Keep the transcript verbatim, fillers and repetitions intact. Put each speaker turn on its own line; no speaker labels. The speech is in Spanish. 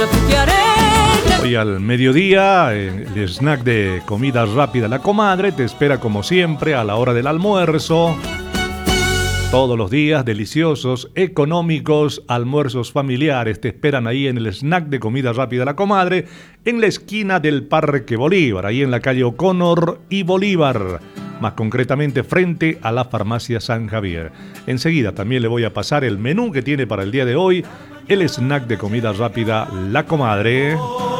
refugiaré.
Hoy al mediodía, el snack de comida rápida La Comadre te espera como siempre a la hora del almuerzo. Todos los días deliciosos, económicos, almuerzos familiares te esperan ahí en el snack de comida rápida La Comadre, en la esquina del Parque Bolívar, ahí en la calle O'Connor y Bolívar, más concretamente frente a la farmacia San Javier. Enseguida también le voy a pasar el menú que tiene para el día de hoy el snack de comida rápida La Comadre.